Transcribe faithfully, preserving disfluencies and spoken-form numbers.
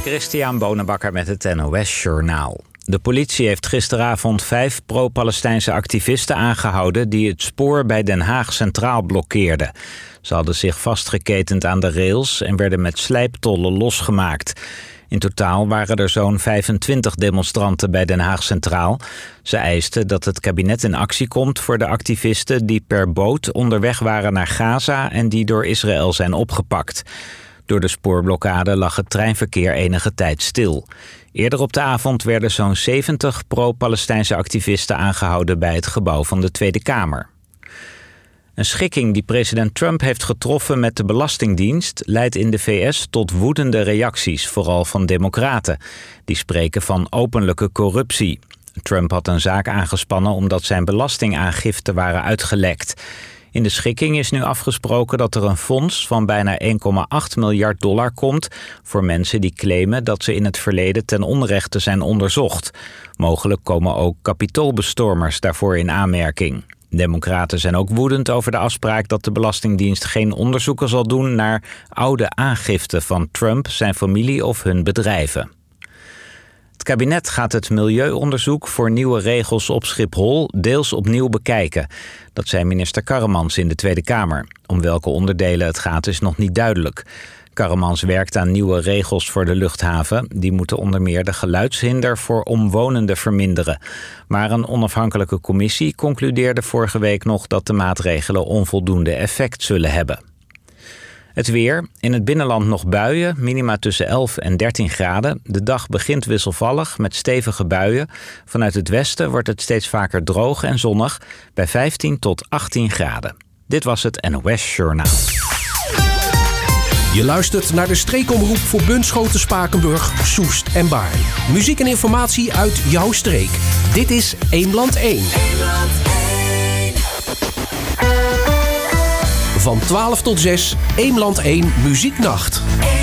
Christian Bonenbakker met het N O S Journaal. De politie heeft gisteravond vijf pro-Palestijnse activisten aangehouden die het spoor bij Den Haag Centraal blokkeerden. Ze hadden zich vastgeketend aan de rails en werden met slijptollen losgemaakt. In totaal waren er zo'n vijfentwintig demonstranten bij Den Haag Centraal. Ze eisten dat het kabinet in actie komt voor de activisten die per boot onderweg waren naar Gaza en die door Israël zijn opgepakt. Door de spoorblokkade lag het treinverkeer enige tijd stil. Eerder op de avond werden zo'n zeventig pro-Palestijnse activisten aangehouden bij het gebouw van de Tweede Kamer. Een schikking die president Trump heeft getroffen met de Belastingdienst leidt in de V S tot woedende reacties, vooral van democraten. Die spreken van openlijke corruptie. Trump had een zaak aangespannen omdat zijn belastingaangiften waren uitgelekt. In de schikking is nu afgesproken dat er een fonds van bijna één komma acht miljard dollar komt voor mensen die claimen dat ze in het verleden ten onrechte zijn onderzocht. Mogelijk komen ook kapitoolbestormers daarvoor in aanmerking. Democraten zijn ook woedend over de afspraak dat de Belastingdienst geen onderzoeken zal doen naar oude aangiften van Trump, zijn familie of hun bedrijven. Het kabinet gaat het milieuonderzoek voor nieuwe regels op Schiphol deels opnieuw bekijken. Dat zei minister Karremans in de Tweede Kamer. Om welke onderdelen het gaat is nog niet duidelijk. Karremans werkt aan nieuwe regels voor de luchthaven. Die moeten onder meer de geluidshinder voor omwonenden verminderen. Maar een onafhankelijke commissie concludeerde vorige week nog dat de maatregelen onvoldoende effect zullen hebben. Het weer. In het binnenland nog buien, minima tussen elf en dertien graden. De dag begint wisselvallig met stevige buien. Vanuit het westen wordt het steeds vaker droog en zonnig bij vijftien tot achttien graden. Dit was het N O S Journaal. Je luistert naar de streekomroep voor Bunschoten, Spakenburg, Soest en Baarn. Muziek en informatie uit jouw streek. Dit is Eemland één. Van twaalf tot zes, Eemland één Muzieknacht.